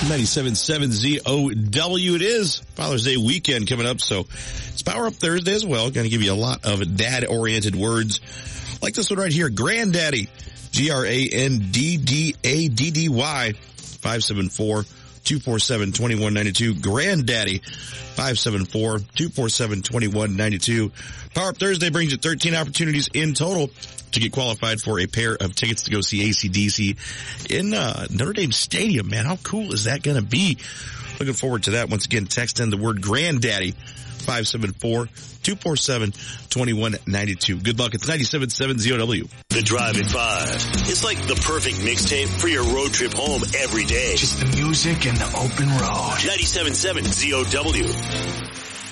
97.7 ZOW. It is Father's Day weekend coming up, so it's Power Up Thursday as well. Going to give you a lot of dad-oriented words like this one right here, Granddaddy. Granddaddy. 574-247-2192. Granddaddy. 574-247-2192. Power Up Thursday brings you 13 opportunities in total to get qualified for a pair of tickets to go see AC/DC in Notre Dame Stadium. Man, how cool is that going to be? Looking forward to that. Once again, text in the word Granddaddy, 574-247-2192. Good luck. It's 97.7 ZOW. The Drive at 5 is like the perfect mixtape for your road trip home every day. Just the music and the open road. 97.7 ZOW.